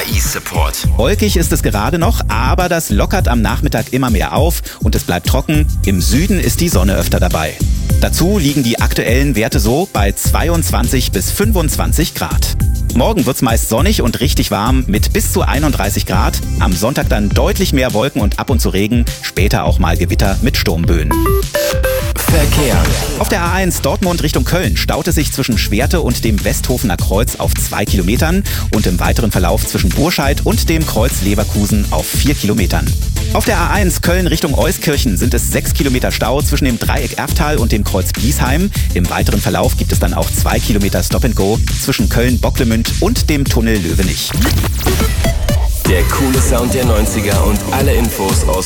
KI-Support. Wolkig ist es gerade noch, aber das lockert am Nachmittag immer mehr auf und es bleibt trocken. Im Süden ist die Sonne öfter dabei. Dazu liegen die aktuellen Werte so bei 22 bis 25 Grad. Morgen wird's meist sonnig und richtig warm mit bis zu 31 Grad. Am Sonntag dann deutlich mehr Wolken und ab und zu Regen. Später auch mal Gewitter mit Sturmböen. Verkehr. Auf der A1 Dortmund Richtung Köln staut es sich zwischen Schwerte und dem Westhofener Kreuz auf 2 Kilometern und im weiteren Verlauf zwischen Burscheid und dem Kreuz Leverkusen auf 4 Kilometern. Auf der A1 Köln Richtung Euskirchen sind es 6 Kilometer Stau zwischen dem Dreieck Erftal und dem Kreuz Biesheim. Im weiteren Verlauf gibt es dann auch 2 Kilometer Stop and Go zwischen Köln-Bocklemünd und dem Tunnel Löwenich. Der coole Sound der 90er und alle Infos aus